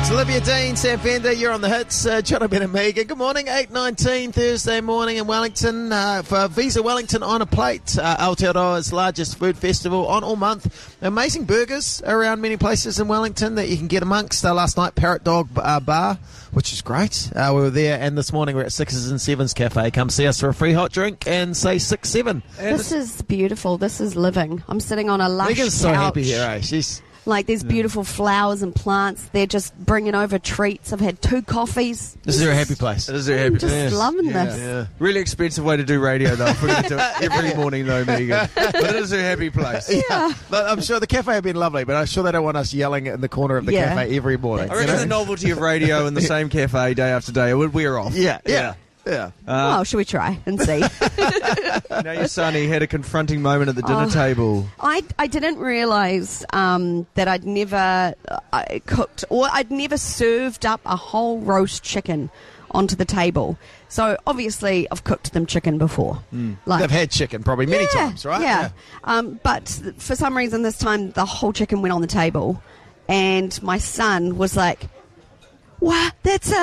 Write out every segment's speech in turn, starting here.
It's Olivia Dean, Sam Fender, you're on the hits. John Ben and Megan. Good morning, 8:19 Thursday morning in Wellington. For Visa Wellington on a plate, Aotearoa's largest food festival on all month. Amazing burgers around many places in Wellington that you can get amongst. Last night, Parrot Dog Bar, which is great. We were there, and this morning we're at Sixes and Sevens Cafe. Come see us for a free hot drink and say 6-7. This is beautiful. This is living. I'm sitting on a lush Megan's so couch. happy here, eh? She's... Like, there's beautiful flowers and plants. They're just bringing over treats. I've had 2 coffees. This is her happy place. It is her happy Just place. loving Yeah. this. Yeah. Really expensive way to do radio, though. Putting it to every morning, though, Megan. But it is her happy place. Yeah. But I'm sure the cafe have been lovely, but I'm sure they don't want us yelling in the corner of the Yeah. cafe every morning. I reckon the novelty of radio in the same cafe day after day would wear off. Yeah. Well, should we try and see? Now your sonny had a confronting moment at the dinner table. I didn't realise that I'd never cooked or I'd never served up a whole roast chicken onto the table. So obviously I've cooked them chicken before. Like, They've had chicken probably many times, right? Yeah. But for some reason this time the whole chicken went on the table, and my son was like, "Wow, that's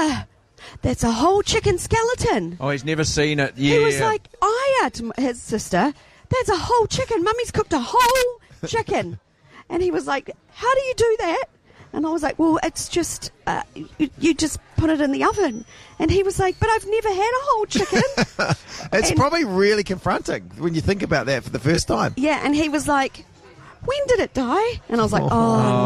a whole chicken skeleton." Oh, he's never seen it. Yeah. He was like, to his sister, "That's a whole chicken. Mummy's cooked a whole chicken." And he was like, "How do you do that?" And I was like, "Well, it's just, you just put it in the oven." And he was like, "But I've never had a whole chicken." It's probably really confronting when you think about that for the first time. Yeah, and he was like, "When did it die?" And I was like, oh,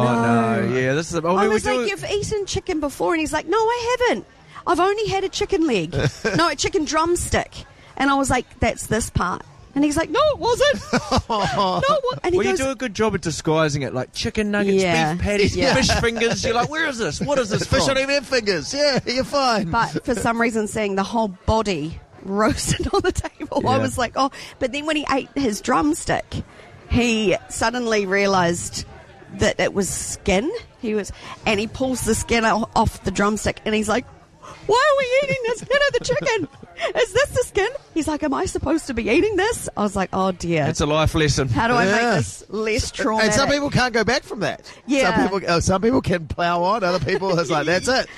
no. Yeah, this is. I was like, "You've eaten chicken before?" And he's like, "No, I haven't. I've only had a chicken leg." No, a chicken drumstick. And I was like, "That's this part." And he's like, "No, it wasn't." No, what? And he Well, goes, you do a good job at disguising it, like chicken nuggets, Yeah. beef patties, Yeah. fish fingers. You're like, where is this? What is this Fish from? on him fingers. Yeah, you're fine. but for some reason, seeing the whole body roasted on the table, I Yeah. was like, "Oh!" But then when he ate his drumstick, he suddenly realised that it was skin. And he pulls the skin off the drumstick, and he's like, "Why are we eating the skin of the chicken? Is this the skin?" He's like, "Am I supposed to be eating this?" I was like, "Oh dear. It's a life lesson. How do I Yeah. make this less traumatic?" And some people can't go back from that. Yeah. Some people can plough on. Other people, it's like, that's it.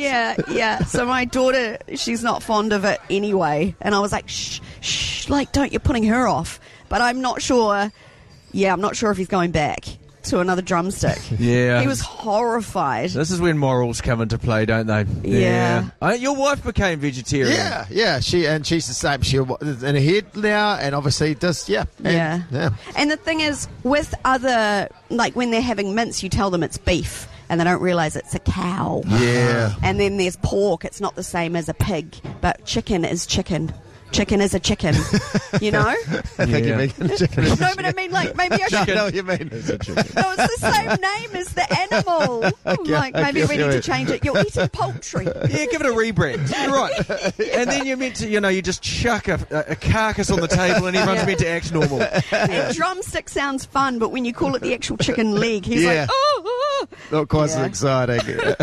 Yeah. So my daughter, she's not fond of it anyway. And I was like, shh, like, don't, you're putting her off. But I'm not sure. Yeah, I'm not sure if he's going back to another drumstick. Yeah. He was horrified. This is when morals come into play, don't they? Yeah. Your wife became vegetarian. Yeah. She's the same. She's in her head now, and obviously does. Yeah. Yeah. Yeah. And the thing is, with other, like when they're having mince, you tell them it's beef, and they don't realise it's a cow. Yeah. And then there's pork. It's not the same as a pig, but chicken is chicken. Chicken is a chicken, you know? I think you're making chicken. No, but I mean, like, maybe I I should... know what you mean. No, it's the same name as the animal. Maybe we need to change it. You're eating poultry. Yeah, give it a rebrand. You're right. And then you're meant to, you just chuck a carcass on the table and everyone's meant to act normal. And drumstick sounds fun, but when you call it the actual chicken leg, he's Yeah. like, oh. Not quite so Yeah. exciting.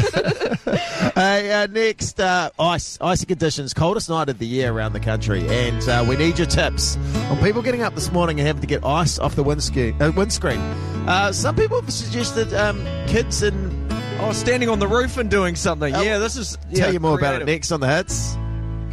Hey, next, icy conditions, coldest night of the year around the country, and we need your tips on people getting up this morning and having to get ice off the windscreen. Some people have suggested kids and... Oh, standing on the roof and doing something. Yeah, this is... Tell you more about it creative. next on the hits.